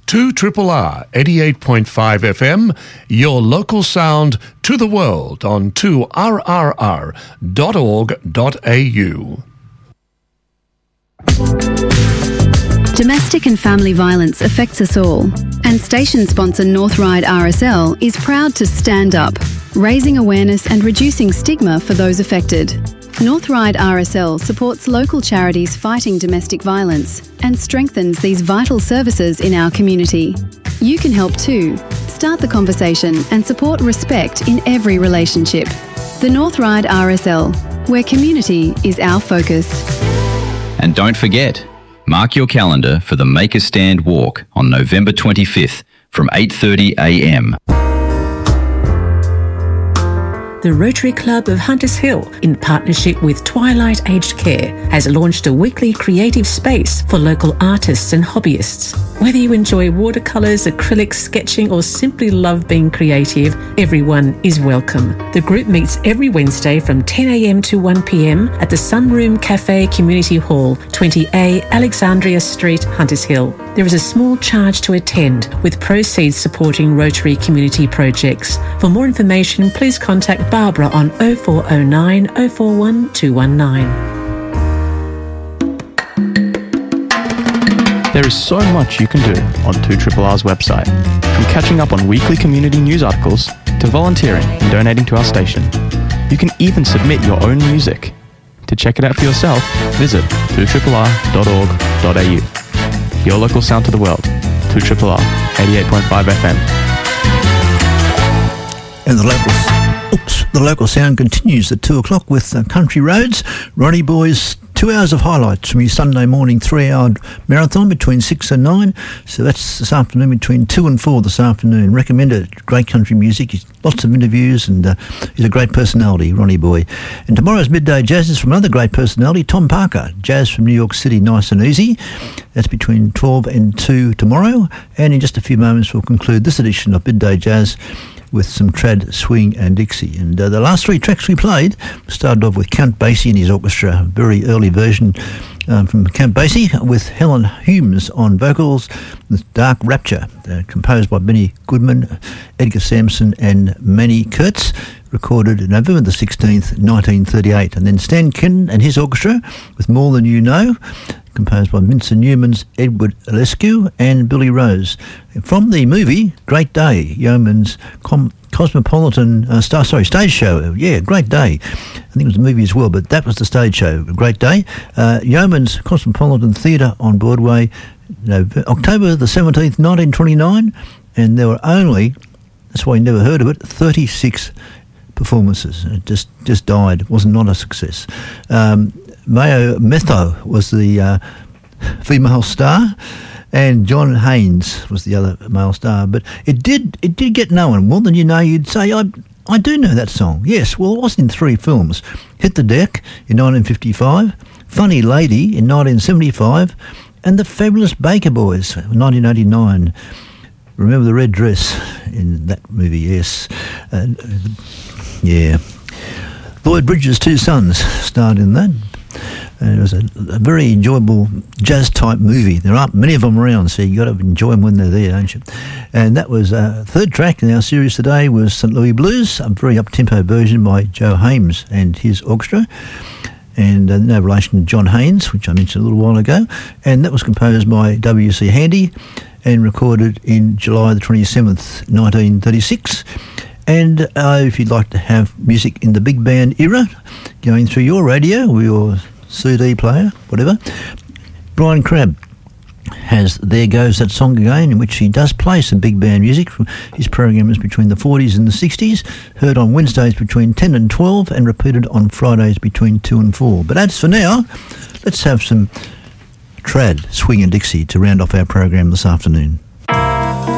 2RRR 88.5 FM, your local sound to the world on 2rrr.org.au. Domestic and family violence affects us all, and station sponsor Northride RSL is proud to stand up, raising awareness and reducing stigma for those affected. Northride RSL supports local charities fighting domestic violence and strengthens these vital services in our community. You can help too. Start the conversation and support respect in every relationship. The Northride RSL, where community is our focus. And don't forget, mark your calendar for the Make a Stand walk on November 25th from 8:30 a.m. The Rotary Club of Hunters Hill, in partnership with Twilight Aged Care, has launched a weekly creative space for local artists and hobbyists. Whether you enjoy watercolours, acrylics, sketching, or simply love being creative, everyone is welcome. The group meets every Wednesday from 10 a.m. to 1 p.m. at the Sunroom Cafe Community Hall, 20A Alexandria Street, Hunters Hill. There is a small charge to attend, with proceeds supporting Rotary community projects. For more information, please contact Barbara on 0409 041 219. There is so much you can do on 2RRR's website, from catching up on weekly community news articles to volunteering and donating to our station. You can even submit your own music. To check it out for yourself, visit 2rrr.org.au. Your local sound to the world, 2RRR 88.5 FM. And the local sound continues at 2 o'clock with Country Roads. Ronnie Boy's 2 hours of highlights from his Sunday morning 3-hour marathon between 6 and 9. So that's this afternoon between 2 and 4 this afternoon. Recommend it. Great country music. Lots of interviews, and he's a great personality, Ronnie Boy. And tomorrow's Midday Jazz is from another great personality, Tom Parker. Jazz from New York City, nice and easy. That's between 12 and 2 tomorrow. And in just a few moments we'll conclude this edition of Midday Jazz with some trad, swing and Dixie. And the last three tracks we played started off with Count Basie and his orchestra, a very early version from Count Basie, with Helen Humes on vocals, with Dark Rapture, composed by Benny Goodman, Edgar Sampson and Manny Kurtz, recorded November the 16th, 1938. And then Stan Kenton and his orchestra with More Than You Know, composed by Vincent Newman's Edward Alescu and Billy Rose. From the movie Great Day, Yeoman's Cosmopolitan stage show. Yeah, Great Day. I think it was a movie as well, but that was the stage show, Great Day. Yeoman's Cosmopolitan Theatre on Broadway, October the 17th, 1929, and there were only, that's why you never heard of it, 36 performances. It just died. It was not a success. Mayo Metho was the female star, and John Haynes was the other male star. But it did get known. More Than You Know, you'd say, I do know that song. Yes, well, it was in 3 films. Hit the Deck in 1955, Funny Lady in 1975, and The Fabulous Baker Boys in 1989. Remember the red dress in that movie, yes. Yeah. Lloyd Bridges' 2 sons starred in that. And it was a very enjoyable jazz-type movie. There aren't many of them around, so you got to enjoy them when they're there, don't you? And that was third track in our series today was St. Louis Blues, a very up-tempo version by Joe Hames and his orchestra, and no relation to John Haynes, which I mentioned a little while ago. And that was composed by W.C. Handy and recorded in July the 27th, 1936. And if you'd like to have music in the big band era going through your radio or your CD player, whatever, Brian Crabb has There Goes That Song Again, in which he does play some big band music from his programs between the 40s and the 60s, heard on Wednesdays between 10 and 12 and repeated on Fridays between 2 and 4. But as for now, let's have some trad, swing and Dixie to round off our program this afternoon.